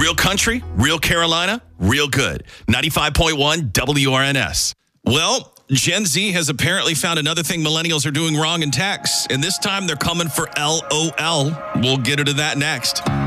Real country, real Carolina, real good. 95.1 WRNS. Well, Gen Z has apparently found another thing millennials are doing wrong in text, and this time they're coming for LOL. We'll get into that next.